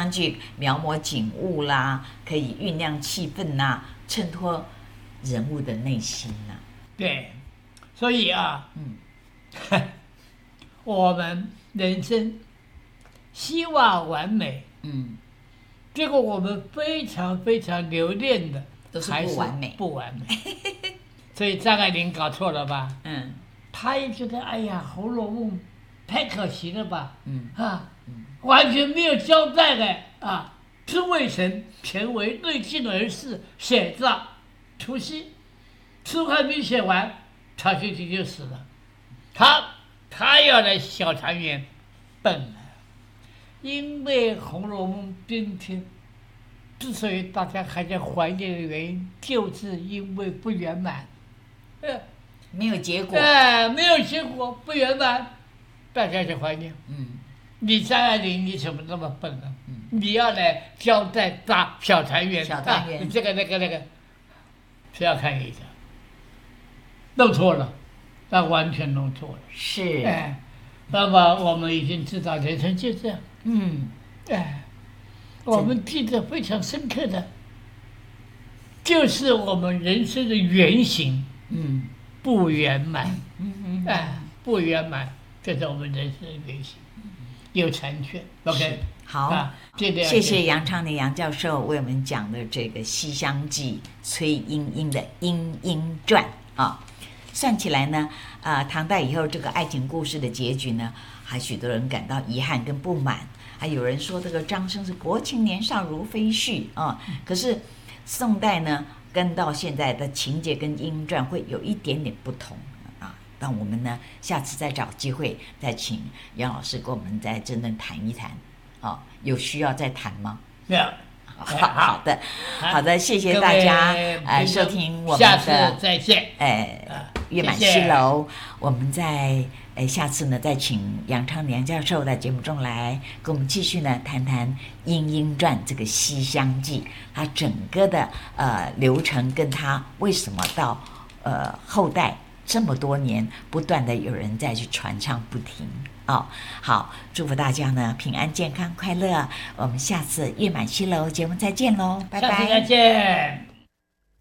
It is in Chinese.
样去描摹景物啦，可以酝酿气氛呐，衬托人物的内心呐。 对，所以我们人生希望完美，结果我们非常非常留恋的都是不完美， 不完美。所以张爱玲搞错了吧？她也觉得哎呀，《红楼梦》太可惜了吧？完全没有交代的春未成，前为对镜而视，写照除夕，书还没写完，曹雪芹就死了。他要来小团圆，笨了。因为《红楼梦》今天之所以大家还在怀念的原因，就是因为不圆满。 没有结果， 没有结果，不圆满，大家就怀念。你张爱玲，你怎么那么笨呢？你要来交代大小团圆，你这个那个，是要看一下，弄错了，那完全弄错了。 是， 那么我们已经知道人生就这样。我们记得非常深刻的，就是我们人生的原型。不圆满，不圆满，这是我们人生的原型，有残缺。OK， 好，谢谢杨昌龄杨教授为我们讲的这个《西厢记》崔莺莺的《莺莺传》啊。算起来呢，唐代以后这个爱情故事的结局呢，还许多人感到遗憾跟不满，还有人说这个张生是薄情年少如飞絮啊。可是宋代呢，跟到现在的情节跟《莺莺传》会有一点点不同啊。那我们呢，下次再找机会再请杨老师跟我们再真正谈一谈啊。有需要再谈吗？好的，谢谢大家收听我们的， 下次再见。 月满西楼，我们在下次呢再请杨昌龄杨教授在节目中来跟我们继续呢谈谈《莺莺传》这个《西厢记》，它整个的流程跟它为什么到后代这么多年不断的有人再去传唱不停。好，祝福大家呢平安健康快乐，我们下次月满西楼节目再见喽，拜拜， 下次再见。